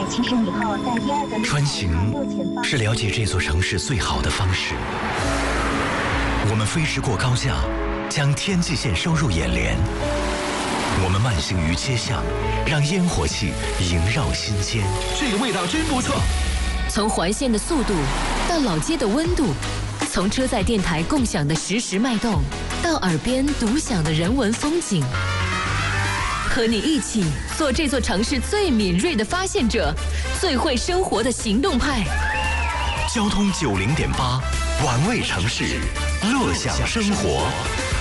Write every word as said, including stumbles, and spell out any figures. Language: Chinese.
七十米后，在第二个穿行是了解这座城市最好的方式。我们飞驰过高架，将天际线收入眼帘。我们慢行于街巷，让烟火气萦绕心间。 这个味道真不错。 从环线的速度到老街的温度，从车载电台共享的实时脉动，到耳边独享的人文风景。和你一起做这座城市最敏锐的发现者，最会生活的行动派。 交通九零点八，玩味城市，乐享生活。